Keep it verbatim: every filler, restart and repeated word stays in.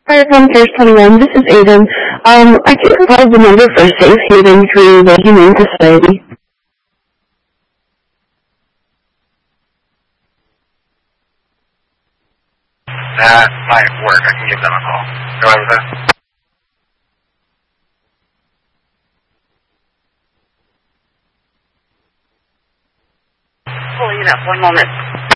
Hi, from First twenty-one. This is Aiden. Um, I can provide the number for Safe Haven through the Humane Society. That might work. I can give them a call. Go ahead with that. Pulling it up. One moment.